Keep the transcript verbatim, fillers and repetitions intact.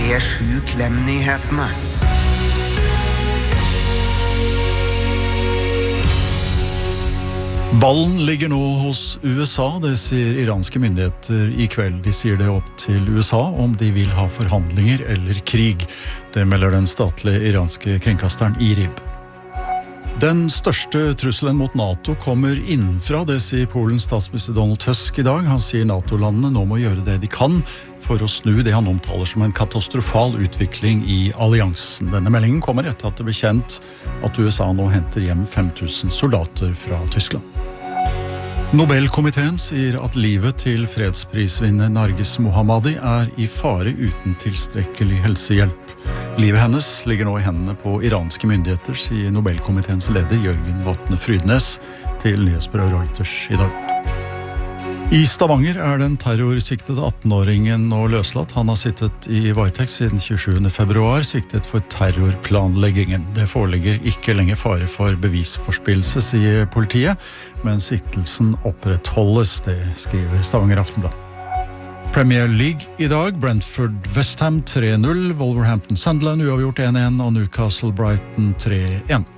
P sju Klem-nyhetene. Ballen ligger nå hos U S A, det sier iranske myndigheter i kveld. De sier det opp til U S A om de vil ha forhandlinger eller krig. Det melder den statlige iranske kringkasteren I R I B. Den største trusselen mot NATO kommer innenfra, det sier Polens statsminister Donald Tusk i dag. Han sier NATO-landene nå må gjøre det de kan for å snu det han omtaler som en katastrofal utvikling i alliansen. Denne meldingen kommer etter at det ble kjent at U S A nå henter hjem fem tusen soldater fra Tyskland. Nobelkomiteen sier at livet til fredsprisvinner Narges Mohammadi er i fare uten tilstrekkelig helsehjelp. Livet hennes ligger nå i hendene på iranske myndigheter, sier Nobelkomiteens leder Jørgen Vatne Frydnes til nyhetsbyrået Reuters i dag. I Stavanger er den terrorsiktede atten-åringen nå løslatt. Han har sittet i varetekt siden tjuesjuende februar, siktet for terrorplanleggingen. Det foreligger ikke lenger fare for bevisforspillelse, sier politiet, men siktelsen opprettholdes, det skriver Stavanger Aftenblad. Premier League i dag, Brentford West Ham tre null, Wolverhampton Sunderland uavgjort en en og Newcastle Brighton tre en.